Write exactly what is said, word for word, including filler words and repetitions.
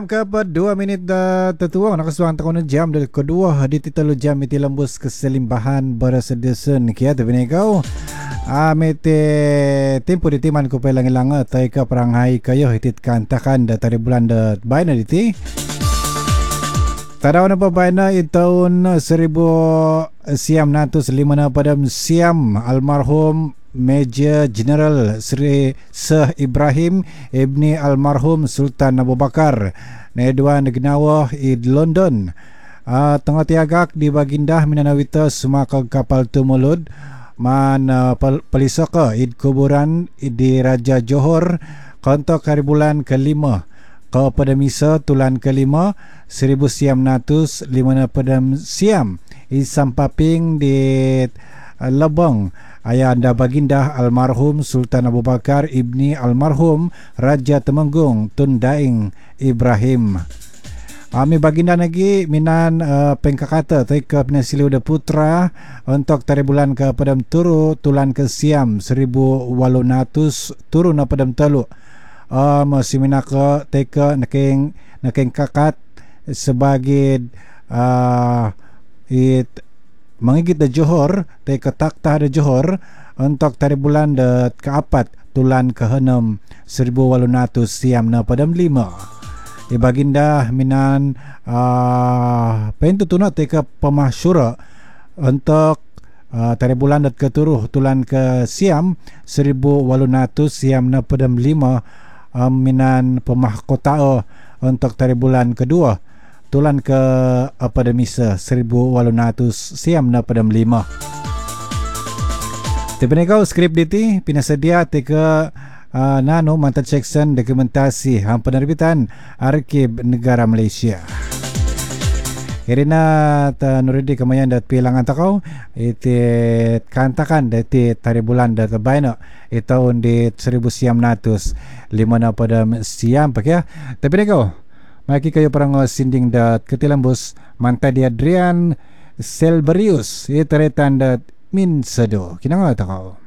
Kapat dua minit dah tertua nakasuang takon na jam dari kedua di titalu jam iti lembus keselimbahan berasedesun kia tapi kau ah mete tempo di timan ko pelang ilang tay ka perangai kayo hitit kantakan da tari bulan da baina diti tadaw na pa baina i tahun seribu siam natus lima na padam siam almarhum Major General Sri Seh Ibrahim Ibni Almarhum Sultan Abu Bakar Nedua Negnawa i London uh, tengah tiagak di bagindah minanawita semua kapal tumulud man uh, pelisaka id kuburan di Raja Johor kontok hari bulan kelima kau pada misa tulan kelima seribu siam natus lima na padam siam i sampaping di uh, Lebong ayah anda bagindah almarhum Sultan Abu Bakar Ibni Almarhum Raja Temenggung Tun Daeng Ibrahim. Ami baginda lagi minan uh, pengkakata taika penasilu de putra untuk tari bulan ke padam turu tulan ke siam seribu walunatus turu na padam telu. Uh, masih minaka taika nakeng nakeng kakat sebagai uh, it mengigit da Johor te ke taktah da Johor untuk tari bulan da keapat tulan ke enam seribu walunatus siam na padam lima i baginda minan uh, pentu tuna te ke pemasyura untuk uh, tari bulan da keturuh tulan ke siam seribu walunatus siam na padam lima uh, minan pemahkota untuk tari bulan kedua tulan ke apa demisa seribu walunatus siam na padam lima. Tapi kau skrip diti pinasedia teka uh, nano mantan section dokumentasi ham penerbitan Arkib Negara Malaysia. Irina ta nuridi kamayan dat pilangan takau iti kantakan dati tari bulan dat baina i tahun di seribu siam natus lima na padam siam pakai. Tapi kau maki kayo parang sinding dat ketilambus manta di Adrian Selberius iteretan dat min sado kinanga takau